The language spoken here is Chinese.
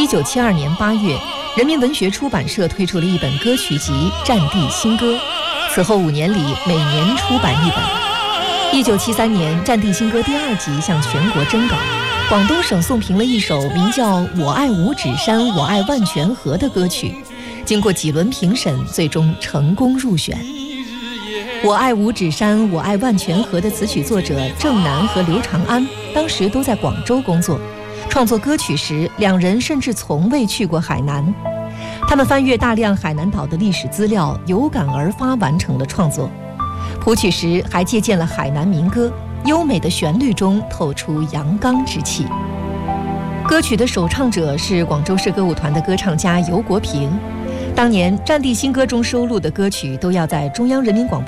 1972年8月，人民文学出版社推出了一本歌曲集《战地新歌》，此后5年里每年出版一本。1973年，《战地新歌》第2集向全国征稿，广东省送评了一首名叫《我爱五指山，我爱万泉河》的歌曲，经过几轮评审，最终成功入选。我爱五指山，我爱万泉河的词曲作者郑楠和刘长安当时都在广州工作，创作歌曲时2人甚至从未去过海南。他们翻阅大量海南岛的历史资料，有感而发完成了创作。谱曲时还借鉴了海南民歌，优美的旋律中透出阳刚之气。歌曲的首唱者是广州市歌舞团的歌唱家尤国平。当年《战地新歌》中收录的歌曲都要在中央人民广播